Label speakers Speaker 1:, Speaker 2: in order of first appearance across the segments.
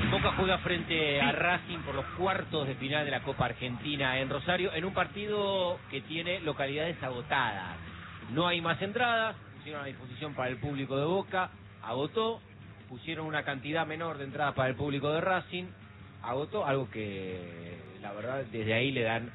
Speaker 1: Boca juega frente a Racing por los cuartos de final de la Copa Argentina en Rosario, en un partido que tiene localidades agotadas. No hay más entradas, pusieron a disposición para el público de Boca, agotó, pusieron una cantidad menor de entradas para el público de Racing, agotó, algo que la verdad desde ahí le dan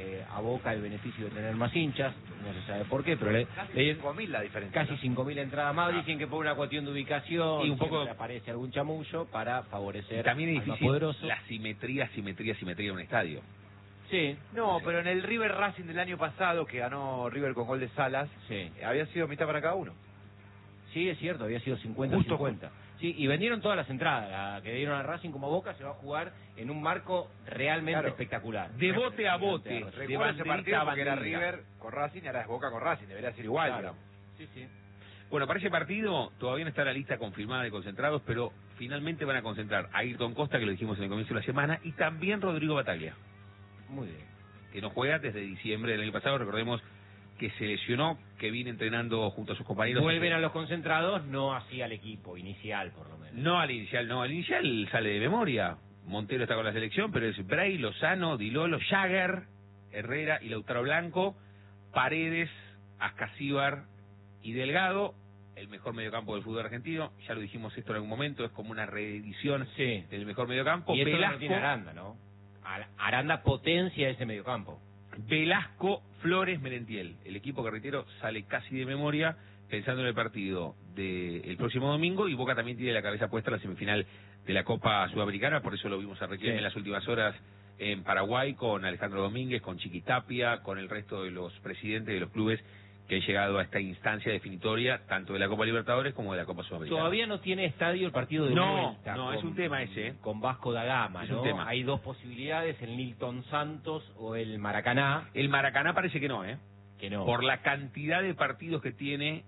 Speaker 1: a Boca el beneficio de tener más hinchas, no se sabe por qué, pero
Speaker 2: casi 5.000 la diferencia.
Speaker 1: Casi 5.000 entradas más, dicen que por una cuestión de ubicación,
Speaker 3: y un poco
Speaker 1: aparece algún chamullo para favorecer
Speaker 3: también es
Speaker 1: al más
Speaker 3: difícil
Speaker 1: poderoso.
Speaker 3: la simetría de un estadio.
Speaker 1: Sí.
Speaker 2: No, pero en el River Racing del año pasado, que ganó River con gol de Salas,
Speaker 1: Sí.
Speaker 2: Había sido mitad para cada uno.
Speaker 1: Sí, es cierto, había sido 50-50. Sí, y vendieron todas las entradas, la que dieron a Racing como Boca se va a jugar en un marco realmente espectacular.
Speaker 3: De bote a bote, de
Speaker 2: Recuerdo ese partido porque era
Speaker 3: banderita.
Speaker 2: River con Racing y ahora es Boca con Racing, debería ser igual.
Speaker 1: Claro.
Speaker 2: Digamos.
Speaker 1: Sí.
Speaker 3: Bueno, para ese partido todavía no está la lista confirmada de concentrados, pero finalmente van a concentrar a Ayrton Costa, que lo dijimos en el comienzo de la semana, y también Rodrigo Bataglia,
Speaker 1: Muy bien.
Speaker 3: que no juega desde diciembre del año pasado. Recordemos que se lesionó, que viene entrenando junto a sus compañeros.
Speaker 1: Vuelven a los concentrados, no así al equipo inicial, por lo menos.
Speaker 3: No al inicial sale de memoria. Montero está con la selección, pero es Bray, Lozano, Dilolo, Jagger, Herrera y Lautaro Blanco, Paredes, Ascasíbar y Delgado, el mejor mediocampo del fútbol argentino. Ya lo dijimos esto en algún momento, es como una reedición del mejor mediocampo.
Speaker 1: Y esto
Speaker 3: Velasco,
Speaker 1: no tiene Aranda, ¿no? Aranda potencia ese mediocampo.
Speaker 3: Velasco, Flores, Merentiel. El equipo carretero sale casi de memoria pensando en el partido del próximo domingo, y Boca también tiene la cabeza puesta en la semifinal de la Copa Sudamericana, por eso lo vimos a Requiem en las últimas horas en Paraguay, con Alejandro Domínguez, con Chiqui Tapia, con el resto de los presidentes de los clubes que han llegado a esta instancia definitoria, tanto de la Copa Libertadores como de la Copa Sudamericana.
Speaker 1: Todavía no tiene estadio el partido de vuelta.
Speaker 3: No, es un tema ese.
Speaker 1: Con Vasco da Gama,
Speaker 3: Es
Speaker 1: ¿no?
Speaker 3: un tema.
Speaker 1: Hay dos posibilidades, el Nilton Santos o el Maracaná.
Speaker 3: El Maracaná parece que no,
Speaker 1: Que no.
Speaker 3: por la cantidad de partidos que tiene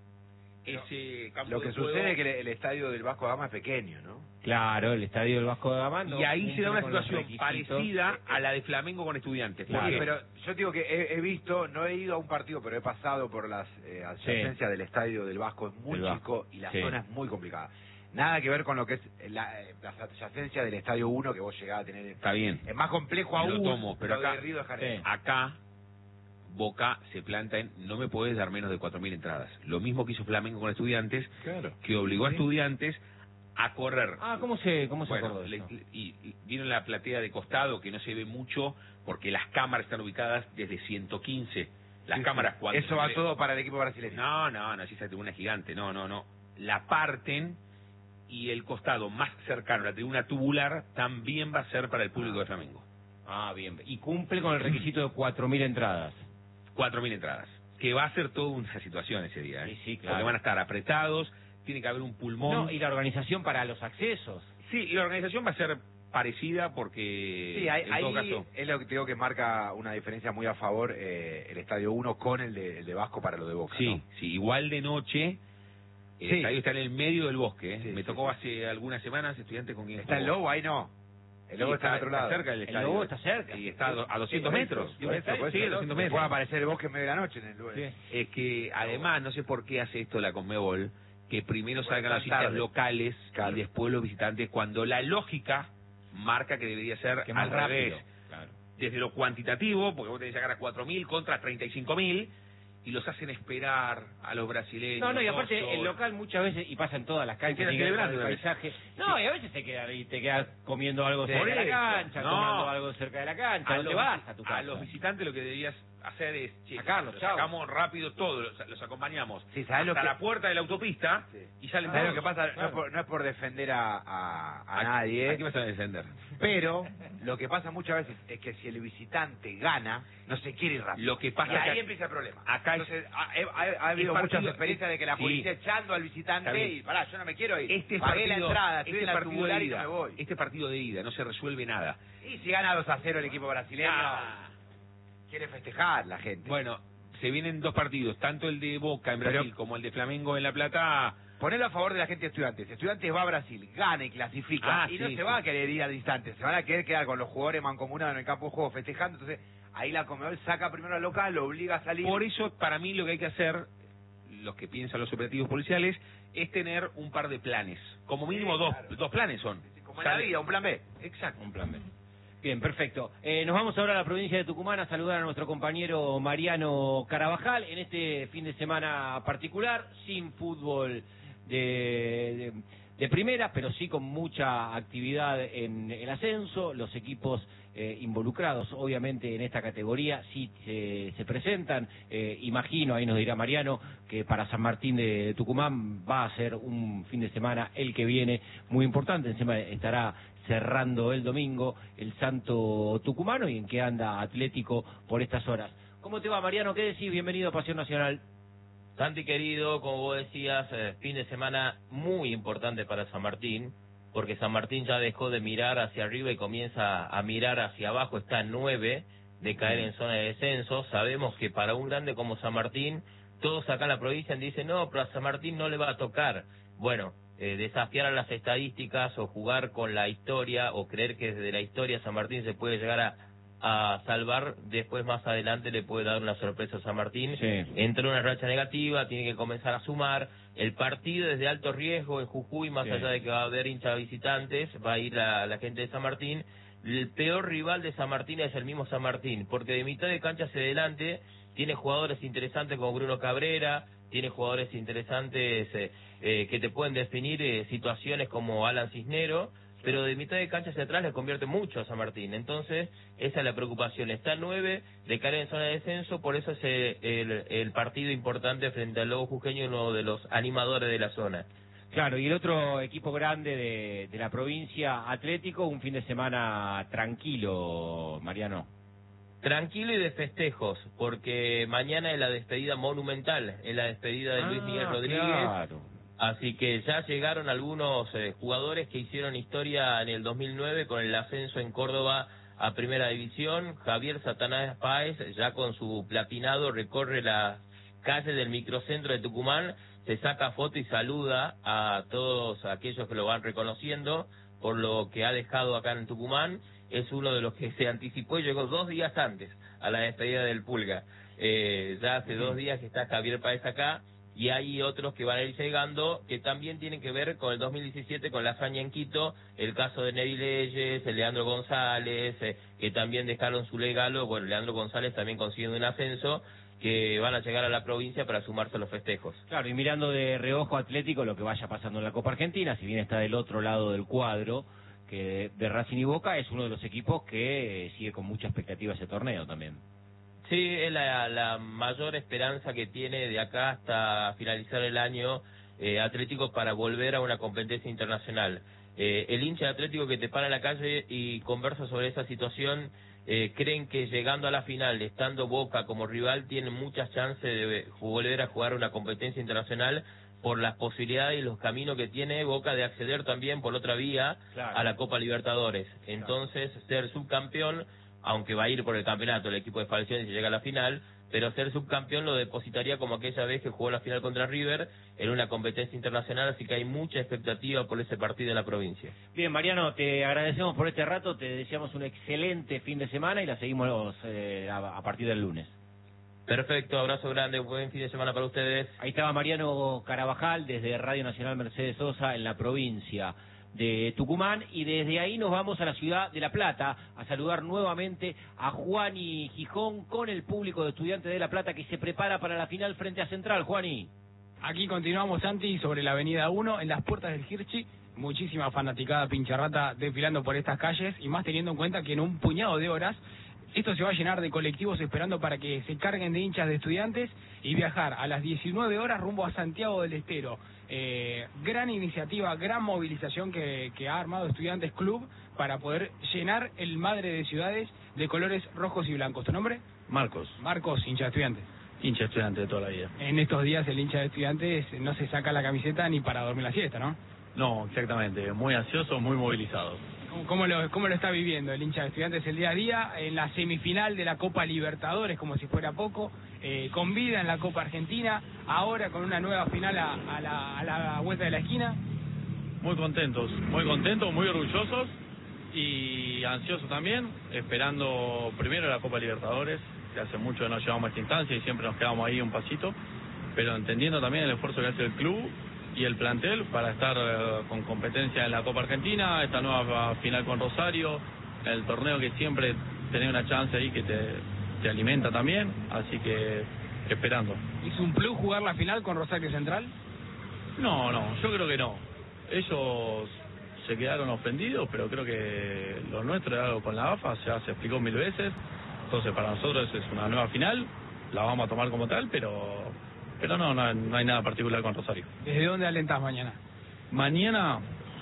Speaker 3: ese campo
Speaker 2: Lo que
Speaker 3: de juego.
Speaker 2: sucede es que el estadio del Vasco da Gama es pequeño, ¿no?
Speaker 1: Claro, el estadio del Vasco da Gama. No
Speaker 3: y ahí se
Speaker 1: cumple
Speaker 3: da una
Speaker 1: con los
Speaker 3: situación
Speaker 1: requisitos.
Speaker 3: parecida a la de Flamengo con Estudiantes.
Speaker 1: Claro.
Speaker 3: ¿Por qué?
Speaker 2: Pero yo digo que he visto, no he ido a un partido, pero he pasado por las adyacencias del estadio del Vasco, es muy
Speaker 1: Del
Speaker 2: chico
Speaker 1: Vasco.
Speaker 2: y la
Speaker 1: Sí.
Speaker 2: zona es muy complicada. Nada que ver con lo que es las adyacencias del estadio 1 que vos llegás a tener.
Speaker 3: Está bien.
Speaker 2: Es más complejo
Speaker 3: Lo
Speaker 2: aún,
Speaker 3: tomo, pero
Speaker 2: lo de
Speaker 3: acá-
Speaker 2: Río de Janeiro.
Speaker 1: Sí.
Speaker 3: Acá Boca se planta en no me puedes dar menos de 4.000 entradas. Lo mismo que hizo Flamengo con Estudiantes,
Speaker 2: Claro.
Speaker 3: que obligó a Estudiantes a correr.
Speaker 1: ¿Cómo se
Speaker 3: Bueno,
Speaker 1: acordó de eso?
Speaker 3: y vieron la platea de costado, que no se ve mucho porque las cámaras están ubicadas desde 115. Las
Speaker 2: Sí,
Speaker 3: cámaras
Speaker 2: sí.
Speaker 3: cuando
Speaker 2: Eso va todo para el equipo brasileño.
Speaker 3: No, si esa tribuna gigante, no. La parten y el costado más cercano, la tribuna tubular, también va a ser para el público de Flamengo.
Speaker 1: Ah, bien. Y cumple con el requisito de 4.000 entradas.
Speaker 3: 4.000 entradas. Que va a ser toda una situación ese día,
Speaker 1: Sí, claro.
Speaker 3: Porque van a estar apretados, tiene que haber un pulmón.
Speaker 1: No, y la organización para los accesos.
Speaker 3: Sí, y la organización va a ser parecida porque
Speaker 2: Sí,
Speaker 3: en todo
Speaker 2: ahí
Speaker 3: caso
Speaker 2: es lo que te digo que marca una diferencia muy a favor el estadio 1 con el de Vasco para lo de Boca.
Speaker 3: sí,
Speaker 2: ¿no?
Speaker 3: sí, igual de noche. El
Speaker 2: Sí.
Speaker 3: estadio está en el medio del bosque.
Speaker 2: Sí,
Speaker 3: Me
Speaker 2: sí,
Speaker 3: tocó
Speaker 2: sí.
Speaker 3: hace algunas semanas estudiante con quien
Speaker 2: Está el
Speaker 3: jugó.
Speaker 2: Lobo, ahí no. El Lobo está en otro lado.
Speaker 3: cerca del
Speaker 1: El
Speaker 3: estadio.
Speaker 1: Lobo está cerca.
Speaker 3: Y está a 200
Speaker 2: Por
Speaker 3: metros.
Speaker 2: eso, por eso, por
Speaker 3: Sí,
Speaker 2: eso.
Speaker 3: 200
Speaker 2: Puede
Speaker 3: metros.
Speaker 2: aparecer el bosque en medio de la noche en el lugar.
Speaker 1: Sí.
Speaker 3: Es que además, no sé por qué hace esto la Conmebol, que primero
Speaker 2: Bueno,
Speaker 3: salgan las
Speaker 2: tan
Speaker 3: hinchas
Speaker 2: tarde.
Speaker 3: locales
Speaker 2: Claro.
Speaker 3: y después los visitantes, cuando la lógica marca que debería ser
Speaker 1: Que más
Speaker 3: al
Speaker 1: rápido.
Speaker 3: revés.
Speaker 1: Claro.
Speaker 3: Desde lo cuantitativo, porque vos tenés que sacar a 4.000 contra 35.000, y los hacen esperar a los brasileños.
Speaker 1: No, y aparte
Speaker 3: osos.
Speaker 1: el local muchas veces, y pasa en todas las canchas,
Speaker 3: queda
Speaker 1: y en el
Speaker 3: celebrando,
Speaker 1: paisaje. No, y a veces te quedas y te quedas comiendo algo
Speaker 3: Sí,
Speaker 1: cerca de la
Speaker 3: por eso.
Speaker 1: cancha,
Speaker 3: No.
Speaker 1: tomando algo cerca de la cancha. ¿Dónde vas a tu casa?
Speaker 3: A los visitantes lo que deberías hacer es, che,
Speaker 1: Sacarlos,
Speaker 3: los
Speaker 1: chao.
Speaker 3: sacamos rápido todos, los acompañamos
Speaker 2: Sí, ¿sabés lo
Speaker 3: hasta
Speaker 2: que-
Speaker 3: la puerta de la autopista
Speaker 2: Sí.
Speaker 3: y salen
Speaker 2: ¿Sabés
Speaker 3: todos.
Speaker 2: lo que pasa?
Speaker 1: Claro.
Speaker 2: No es por defender a nadie,
Speaker 3: Aquí vas a defender.
Speaker 2: pero lo que pasa muchas veces es que si el visitante gana, no se quiere ir rápido.
Speaker 3: Lo que pasa
Speaker 2: y ahí
Speaker 3: acá-
Speaker 2: empieza el problema.
Speaker 3: acá es-
Speaker 2: Entonces, ha habido
Speaker 3: partido-
Speaker 2: muchas experiencias de que la
Speaker 3: sí.
Speaker 2: policía echando al visitante
Speaker 3: Está bien.
Speaker 2: y pará, yo no me quiero ir.
Speaker 3: Este
Speaker 2: Pagué
Speaker 3: partido,
Speaker 2: la entrada, estoy
Speaker 3: este
Speaker 2: en la
Speaker 3: partido
Speaker 2: tubular
Speaker 3: de
Speaker 2: y no
Speaker 3: ida,
Speaker 2: me voy.
Speaker 3: este partido de ida no se resuelve nada.
Speaker 2: Y si gana 2-0 el equipo brasileño,
Speaker 3: Ah.
Speaker 2: quiere festejar la gente.
Speaker 3: Bueno, se vienen dos partidos, tanto el de Boca en Brasil
Speaker 2: Pero-
Speaker 3: como el de Flamengo en La Plata.
Speaker 2: Ponelo a favor de la gente de Estudiantes. Estudiantes va a Brasil, gana y clasifica.
Speaker 3: Ah,
Speaker 2: y no
Speaker 3: sí,
Speaker 2: se va a querer ir al instante. Se van a querer quedar con los jugadores mancomunados en el campo de juego festejando. Entonces, ahí la Conmebol saca primero al local, lo obliga a salir.
Speaker 3: Por eso, para mí, lo que hay que hacer, los que piensan los operativos policiales, es tener un par de planes. Como mínimo
Speaker 2: Sí, claro.
Speaker 3: dos planes son.
Speaker 2: Como en la vida, un plan B.
Speaker 1: Exacto, un plan B. Bien, perfecto. Nos vamos ahora a la provincia de Tucumán a saludar a nuestro compañero Mariano Carabajal en este fin de semana particular, sin fútbol de primera, pero sí con mucha actividad en el ascenso. Los equipos involucrados, obviamente, en esta categoría sí se presentan. Imagino, ahí nos dirá Mariano, que para San Martín de Tucumán va a ser un fin de semana el que viene muy importante. Encima estará cerrando el domingo el Santo Tucumano y en qué anda Atlético por estas horas. ¿Cómo te va, Mariano? ¿Qué decís? Bienvenido a Pasión Nacional.
Speaker 4: Santi querido, como vos decías, fin de semana muy importante para San Martín, porque San Martín ya dejó de mirar hacia arriba y comienza a mirar hacia abajo, está en 9 de caer en zona de descenso. Sabemos que para un grande como San Martín, todos acá en la provincia dicen, no, pero a San Martín no le va a tocar. Bueno, desafiar a las estadísticas o jugar con la historia o creer que desde la historia San Martín se puede llegar a salvar, después más adelante le puede dar una sorpresa a San Martín.
Speaker 1: Sí.
Speaker 4: Entra en una racha negativa, tiene que comenzar a sumar. El partido es de alto riesgo en Jujuy, más
Speaker 1: Sí.
Speaker 4: allá de que va a haber hinchas visitantes, va a ir la gente de San Martín. El peor rival de San Martín es el mismo San Martín, porque de mitad de cancha hacia adelante tiene jugadores interesantes como Bruno Cabrera, tiene jugadores interesantes que te pueden definir situaciones como Alan Cisnero, pero de mitad de cancha hacia atrás le convierte mucho a San Martín. Entonces, esa es la preocupación. Está 9, de caer en zona de descenso, por eso es el partido importante frente al Lobo Jujeño, uno de los animadores de la zona.
Speaker 1: Claro, y el otro equipo grande de la provincia, Atlético, un fin de semana tranquilo, Mariano.
Speaker 4: Tranquilo y de festejos, porque mañana es la despedida monumental, es la despedida de Luis Miguel Rodríguez.
Speaker 1: Claro.
Speaker 4: Así que ya llegaron algunos jugadores que hicieron historia en el 2009 con el ascenso en Córdoba a Primera División. Javier Satanás Páez, ya con su platinado, recorre las calles del microcentro de Tucumán, se saca foto y saluda a todos aquellos que lo van reconociendo por lo que ha dejado acá en Tucumán. Es uno de los que se anticipó y llegó 2 días antes a la despedida del Pulga. Ya hace 2 días que está Javier Páez acá. Y hay otros que van a ir llegando que también tienen que ver con el 2017, con la hazaña en Quito, el caso de Nery Leyes, el Leandro González, que también dejaron su legado. Bueno, Leandro González también consiguiendo un ascenso, que van a llegar a la provincia para sumarse a los festejos.
Speaker 1: Claro, y mirando de reojo Atlético lo que vaya pasando en la Copa Argentina, si bien está del otro lado del cuadro, que de Racing y Boca, es uno de los equipos que sigue con mucha expectativa ese torneo también.
Speaker 4: Sí, es la mayor esperanza que tiene de acá hasta finalizar el año Atlético para volver a una competencia internacional. El hincha de Atlético que te para en la calle y conversa sobre esa situación, creen que llegando a la final, estando Boca como rival, tienen muchas chances de volver a jugar una competencia internacional por las posibilidades y los caminos que tiene Boca de acceder también por otra vía
Speaker 1: Claro.
Speaker 4: a la Copa Libertadores. Entonces, ser subcampeón, aunque va a ir por el campeonato el equipo de Falcioni si llega a la final, pero ser subcampeón lo depositaría como aquella vez que jugó la final contra River en una competencia internacional, así que hay mucha expectativa por ese partido en la provincia.
Speaker 1: Bien, Mariano, te agradecemos por este rato, te deseamos un excelente fin de semana y la seguimos a partir del lunes.
Speaker 4: Perfecto, abrazo grande, buen fin de semana para ustedes.
Speaker 1: Ahí estaba Mariano Carabajal desde Radio Nacional Mercedes Sosa en la provincia de Tucumán, y desde ahí nos vamos a la ciudad de La Plata a saludar nuevamente a Juani Gijón con el público de Estudiantes de La Plata que se prepara para la final frente a Central. Juani.
Speaker 5: Aquí continuamos, Santi, sobre la avenida 1, en las puertas del Hirschi. Muchísima fanaticada pincharrata desfilando por estas calles, y más teniendo en cuenta que en un puñado de horas esto se va a llenar de colectivos esperando para que se carguen de hinchas de Estudiantes y viajar a las 19 horas rumbo a Santiago del Estero. Gran iniciativa, gran movilización que ha armado Estudiantes Club para poder llenar el Madre de Ciudades de colores rojos y blancos. ¿Tu nombre?
Speaker 6: Marcos,
Speaker 5: Marcos, hincha de Estudiantes.
Speaker 6: hincha estudiante de toda la vida.
Speaker 5: En estos días el hincha de Estudiantes no se saca la camiseta ni para dormir la siesta, ¿no?
Speaker 6: No, exactamente, muy ansioso, muy movilizado.
Speaker 5: ¿Cómo lo está viviendo el hincha de Estudiantes el día a día en la semifinal de la Copa Libertadores, como si fuera poco, con vida en la Copa Argentina, ahora con una nueva final a la vuelta de la esquina?
Speaker 6: Muy contentos, muy orgullosos y ansiosos también, esperando primero la Copa Libertadores, que hace mucho que no llegamos a esta instancia y siempre nos quedamos ahí un pasito, pero entendiendo también el esfuerzo que hace el club y el plantel para estar con competencia en la Copa Argentina, esta nueva final con Rosario, el torneo que siempre tenés una chance ahí que te alimenta también, así que esperando.
Speaker 5: ¿Es un plus jugar la final con Rosario Central?
Speaker 6: No, yo creo que no. Ellos se quedaron ofendidos, pero creo que lo nuestro es algo con la AFA, ya se explicó 1000 veces, entonces para nosotros es una nueva final, la vamos a tomar como tal, pero no hay nada particular con Rosario.
Speaker 5: ¿Desde dónde alentás mañana?
Speaker 6: Mañana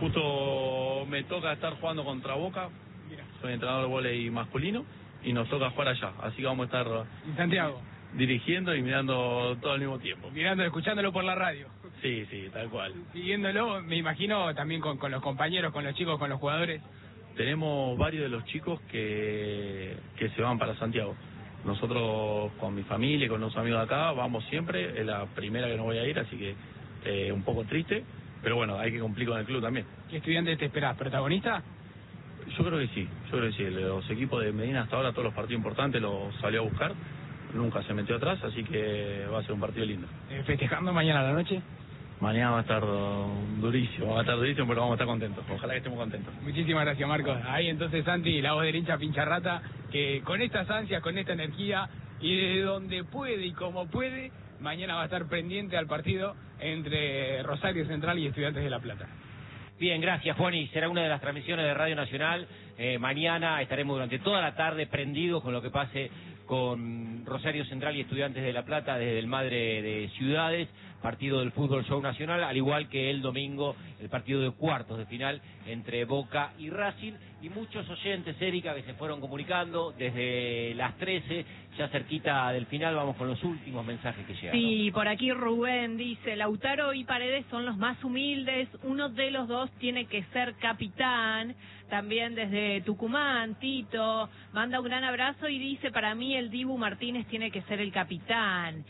Speaker 6: justo me toca estar jugando contra Boca, soy entrenador de vóley masculino y nos toca jugar allá, así que vamos a estar
Speaker 5: en Santiago,
Speaker 6: dirigiendo y mirando todo al mismo tiempo.
Speaker 5: Mirando, escuchándolo por la radio.
Speaker 6: Sí, tal cual.
Speaker 5: Siguiéndolo, me imagino también con los compañeros, con los chicos, con los jugadores.
Speaker 6: Tenemos varios de los chicos que se van para Santiago. Nosotros con mi familia y con los amigos de acá vamos siempre, es la primera que no voy a ir, así que un poco triste, pero bueno, hay que cumplir con el club también.
Speaker 5: ¿Qué estudiantes te esperás? ¿Protagonista?
Speaker 6: Yo creo que sí. Los equipos de Medina hasta ahora, todos los partidos importantes los salió a buscar, nunca se metió atrás, así que va a ser un partido lindo.
Speaker 5: ¿Festejando mañana a la noche?
Speaker 6: Mañana va a estar durísimo, pero vamos a estar contentos. Ojalá que estemos contentos.
Speaker 5: Muchísimas gracias, Marcos. Ahí entonces, Santi, la voz del hincha Pincharrata, que con estas ansias, con esta energía y de donde puede y como puede, mañana va a estar pendiente al partido entre Rosario Central y Estudiantes de La Plata.
Speaker 1: Bien, gracias, Juani. Será una de las transmisiones de Radio Nacional. Mañana estaremos durante toda la tarde prendidos con lo que pase con Rosario Central y Estudiantes de La Plata desde el Madre de Ciudades, partido del Fútbol Show Nacional, al igual que el domingo el partido de cuartos de final entre Boca y Racing, y muchos oyentes, Erika, que se fueron comunicando desde las 13, ya cerquita del final. Vamos con los últimos mensajes que llegaron.
Speaker 7: Sí, por aquí Rubén dice, Lautaro y Paredes son los más humildes, uno de los dos tiene que ser capitán. También desde Tucumán, Tito manda un gran abrazo y dice, para mí el Dibu Martínez tiene que ser el capitán.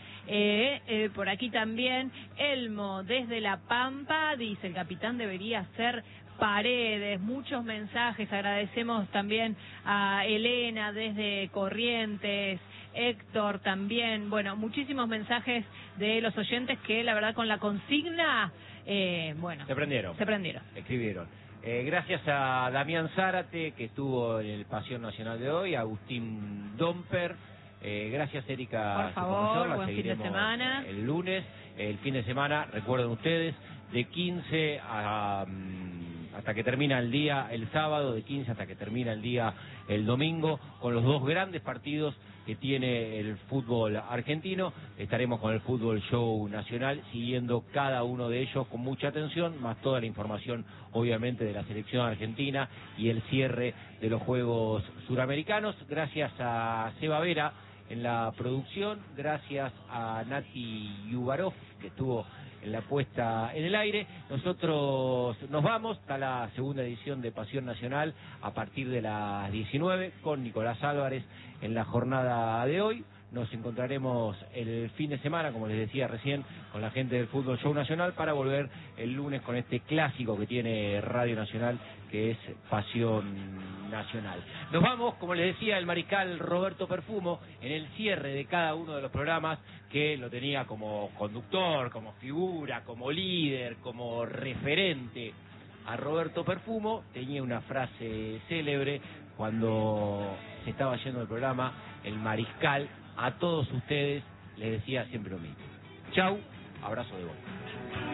Speaker 7: Por aquí también Elmo desde La Pampa dice, el capitán debería ser Paredes. Muchos mensajes, agradecemos también a Elena desde Corrientes, Héctor también, bueno, muchísimos mensajes de los oyentes que la verdad con la consigna,
Speaker 1: Se prendieron. Escribieron. Gracias a Damián Zárate, que estuvo en el Pasión Nacional de hoy, a Agustín Domper. Gracias, Erika.
Speaker 7: Por favor, buen fin de semana.
Speaker 1: El lunes, el fin de semana, recuerden ustedes, de 15 hasta que termina el día el sábado, de 15 hasta que termina el día el domingo, con los dos grandes partidos que tiene el fútbol argentino. Estaremos con el Fútbol Show Nacional, siguiendo cada uno de ellos con mucha atención, más toda la información, obviamente, de la selección argentina y el cierre de los Juegos Suramericanos. Gracias a Seba Vera en la producción, gracias a Nati Yubarov, que estuvo en la puesta en el aire. Nosotros nos vamos hasta la segunda edición de Pasión Nacional a partir de las 19 con Nicolás Álvarez en la jornada de hoy. Nos encontraremos el fin de semana, como les decía recién, con la gente del Fútbol Show Nacional para volver el lunes con este clásico que tiene Radio Nacional, que es Pasión Nacional. Nos vamos, como les decía el mariscal Roberto Perfumo, en el cierre de cada uno de los programas, que lo tenía como conductor, como figura, como líder, como referente. A Roberto Perfumo tenía una frase célebre cuando se estaba yendo el programa, el mariscal a todos ustedes les decía siempre lo mismo. Chau, abrazo de gol.